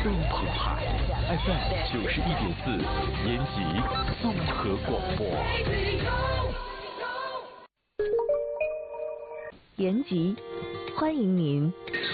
更澎湃。FM 91.4，延吉综合广播。 延吉，欢迎您。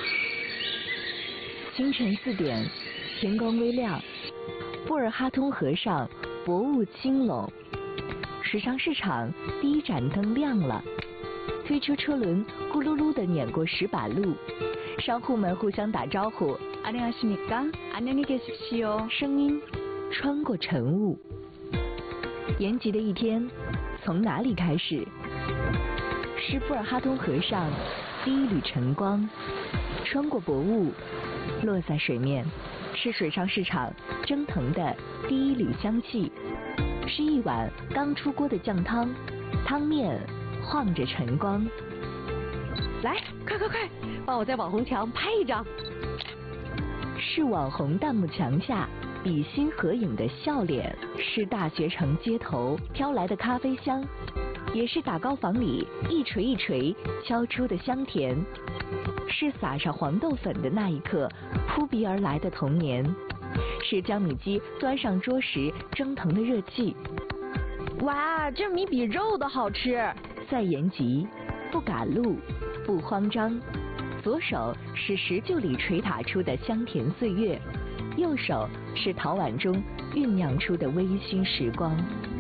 清晨4点，天光微亮，布尔哈通河上薄雾轻笼，时尚市场第一盏灯亮了，推车车轮咕噜噜地碾过石板路，商户们互相打招呼。안녕하십니까？안녕히 계십시오。声音穿过晨雾。延吉的一天从哪里开始？是布尔哈通河上第一缕晨光，穿过薄雾，落在水面；是水上市场蒸腾的第一缕香气，是一碗刚出锅的酱汤，汤面晃着晨光。 来，快，帮我在网红墙拍一张。 是网红弹幕墙下比心合影的笑脸，是大学城街头飘来的咖啡香，也是打糕房里一锤一锤敲出的香甜，是撒上黄豆粉的那一刻扑鼻而来的童年，是江米鸡端上桌时蒸腾的热气。 哇，这米比肉都好吃！ 在延吉，不赶路，不慌张，左手是石臼里捶打出的香甜岁月，右手是陶碗中酝酿出的微醺时光。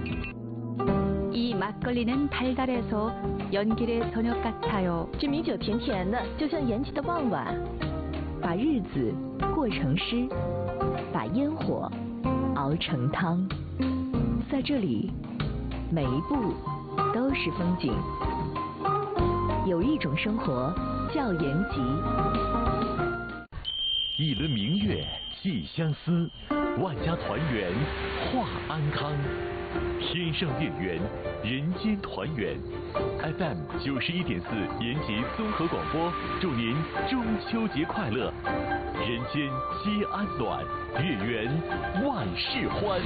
이 막걸리는 달달해서 연길의 저녁 같아요。 这米酒甜甜的，就像延吉的傍晚。把日子过成诗，把烟火熬成汤。在这里，每一步都是风景。有一种生活叫延吉。 一轮明月寄相思，万家团圆话安康。天上月圆，人间团圆。FM 91.4，延吉综合广播，祝您中秋节快乐，人间皆安暖，月圆万事欢。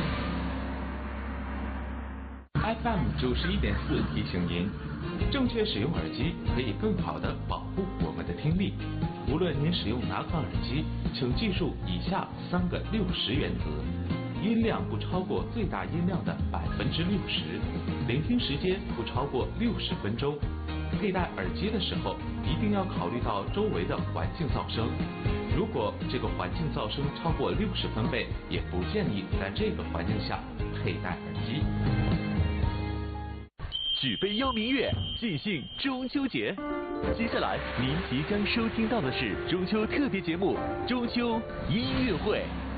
FM 91.4提醒您，正确使用耳机可以更好地保护我们的听力。无论您使用哪款耳机，请记住以下3个60原则：音量不超过最大音量的60%，聆听时间不超过60分钟。佩戴耳机的时候，一定要考虑到周围的环境噪声。如果这个环境噪声超过60分贝，也不建议在这个环境下佩戴耳机。 举杯邀明月，尽兴中秋节。接下来您即将收听到的是中秋特别节目《中秋音乐会》。